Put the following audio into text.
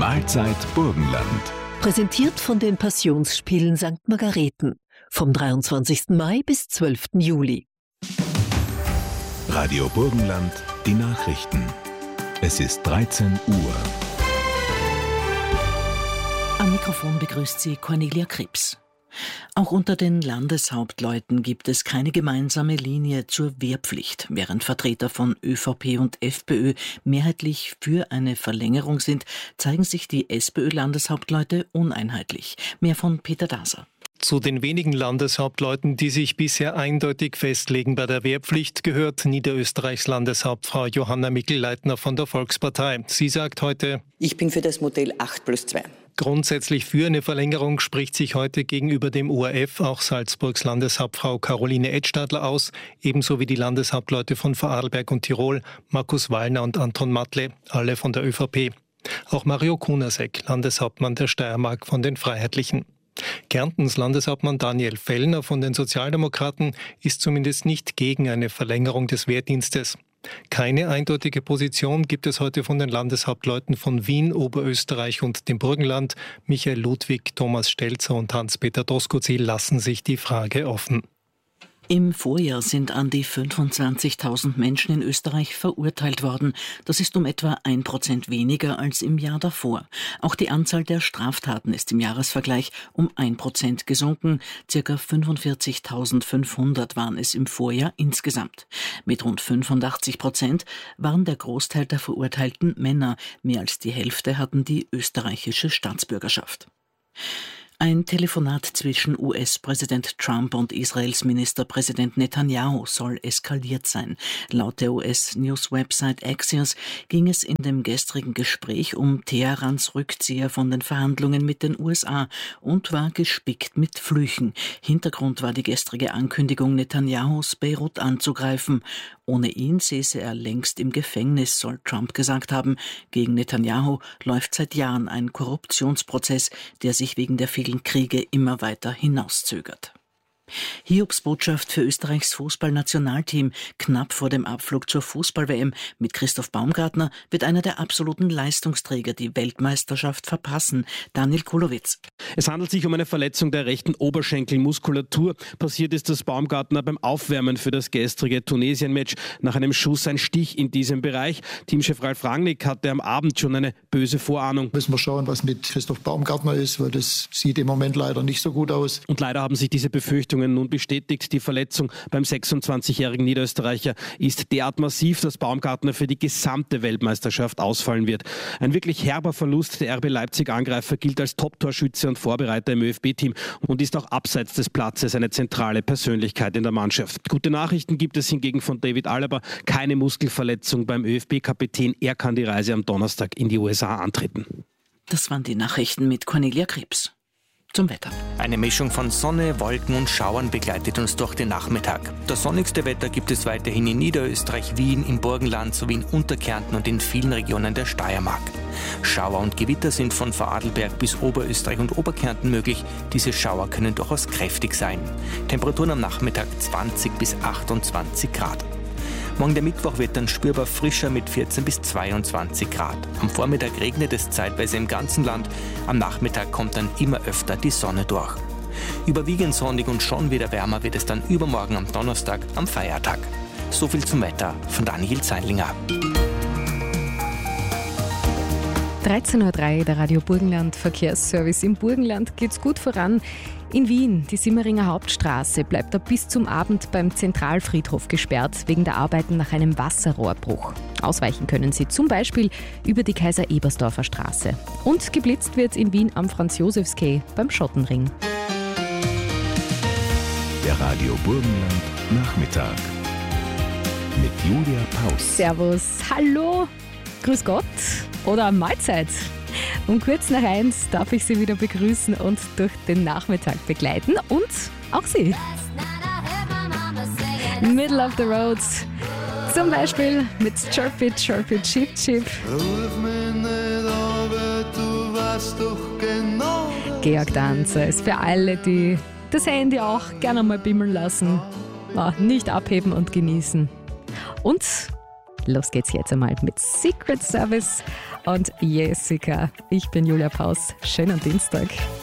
Mahlzeit Burgenland. Präsentiert von den Passionsspielen St. Margareten. Vom 23. Mai bis 12. Juli. Radio Burgenland, die Nachrichten. Es ist 13 Uhr. Am Mikrofon begrüßt sie Cornelia Krebs. Auch unter den Landeshauptleuten gibt es keine gemeinsame Linie zur Wehrpflicht. Während Vertreter von ÖVP und FPÖ mehrheitlich für eine Verlängerung sind, zeigen sich die SPÖ-Landeshauptleute uneinheitlich. Mehr von Peter Daser. Zu den wenigen Landeshauptleuten, die sich bisher eindeutig festlegen bei der Wehrpflicht, gehört Niederösterreichs Landeshauptfrau Johanna Mikl-Leitner von der Volkspartei. Sie sagt heute: Ich bin für das Modell 8+2. Grundsätzlich für eine Verlängerung spricht sich heute gegenüber dem ORF auch Salzburgs Landeshauptfrau Caroline Edstadler aus, ebenso wie die Landeshauptleute von Vorarlberg und Tirol, Markus Wallner und Anton Matle, alle von der ÖVP. Auch Mario Kunasek, Landeshauptmann der Steiermark von den Freiheitlichen. Kärntens Landeshauptmann Daniel Fellner von den Sozialdemokraten ist zumindest nicht gegen eine Verlängerung des Wehrdienstes. Keine eindeutige Position gibt es heute von den Landeshauptleuten von Wien, Oberösterreich und dem Burgenland. Michael Ludwig, Thomas Stelzer und Hans-Peter Doskozil lassen sich die Frage offen. Im Vorjahr sind an die 25.000 Menschen in Österreich verurteilt worden. Das ist um etwa 1% weniger als im Jahr davor. Auch die Anzahl der Straftaten ist im Jahresvergleich um 1% gesunken. Circa 45.500 waren es im Vorjahr insgesamt. Mit rund 85% waren der Großteil der Verurteilten Männer. Mehr als die Hälfte hatten die österreichische Staatsbürgerschaft. Ein Telefonat zwischen US-Präsident Trump und Israels Ministerpräsident Netanyahu soll eskaliert sein. Laut der US-News-Website Axios ging es in dem gestrigen Gespräch um Teherans Rückzieher von den Verhandlungen mit den USA und war gespickt mit Flüchen. Hintergrund war die gestrige Ankündigung Netanyahus, Beirut anzugreifen. Ohne ihn säße er längst im Gefängnis, soll Trump gesagt haben. Gegen Netanyahu läuft seit Jahren ein Korruptionsprozess, der sich wegen der vielen Kriege immer weiter hinauszögert. Hiobsbotschaft für Österreichs Fußballnationalteam. Knapp vor dem Abflug zur Fußball-WM mit Christoph Baumgartner wird einer der absoluten Leistungsträger die Weltmeisterschaft verpassen. Daniel Kulowitz. Es handelt sich um eine Verletzung der rechten Oberschenkelmuskulatur. Passiert ist das Baumgartner beim Aufwärmen für das gestrige Tunesien-Match. Nach einem Schuss ein Stich in diesem Bereich. Teamchef Ralf Rangnick hatte am Abend schon eine böse Vorahnung. Müssen wir schauen, was mit Christoph Baumgartner ist, weil das sieht im Moment leider nicht so gut aus. Und leider haben sich diese Befürchtungen nun bestätigt. Die Verletzung beim 26-jährigen Niederösterreicher ist derart massiv, dass Baumgartner für die gesamte Weltmeisterschaft ausfallen wird. Ein wirklich herber Verlust. Der RB Leipzig-Angreifer gilt als Top-Torschütze und Vorbereiter im ÖFB-Team und ist auch abseits des Platzes eine zentrale Persönlichkeit in der Mannschaft. Gute Nachrichten gibt es hingegen von David Alaba. Keine Muskelverletzung beim ÖFB-Kapitän. Er kann die Reise am Donnerstag in die USA antreten. Das waren die Nachrichten mit Cornelia Krebs. Zum Wetter. Eine Mischung von Sonne, Wolken und Schauern begleitet uns durch den Nachmittag. Das sonnigste Wetter gibt es weiterhin in Niederösterreich, Wien, im Burgenland sowie in Unterkärnten und in vielen Regionen der Steiermark. Schauer und Gewitter sind von Vorarlberg bis Oberösterreich und Oberkärnten möglich. Diese Schauer können durchaus kräftig sein. Temperaturen am Nachmittag 20 bis 28 Grad. Morgen der Mittwoch wird dann spürbar frischer mit 14 bis 22 Grad. Am Vormittag regnet es zeitweise im ganzen Land. Am Nachmittag kommt dann immer öfter die Sonne durch. Überwiegend sonnig und schon wieder wärmer wird es dann übermorgen am Donnerstag, am Feiertag. So viel zum Wetter von Daniel Zeilinger. 13.03 Uhr, der Radio Burgenland Verkehrsservice. Im Burgenland geht's gut voran. In Wien, die Simmeringer Hauptstraße, bleibt ab bis zum Abend beim Zentralfriedhof gesperrt, wegen der Arbeiten nach einem Wasserrohrbruch. Ausweichen können Sie zum Beispiel über die Kaiser-Ebersdorfer Straße. Und geblitzt wird in Wien am Franz-Josefs-Quai beim Schottenring. Der Radio Burgenland Nachmittag mit Julia Paus. Servus, hallo, grüß Gott oder Mahlzeit. Um kurz nach 1 darf ich Sie wieder begrüßen und durch den Nachmittag begleiten und auch Sie. Middle of the Road, zum Beispiel mit Chirpy Chirpy Chip Chip. Georg Danzer ist für alle, die das Handy auch gerne mal bimmeln lassen, nicht abheben und genießen. Und Los geht's jetzt einmal mit Secret Service und Jessica. Ich bin Julia Paus. Schönen Dienstag.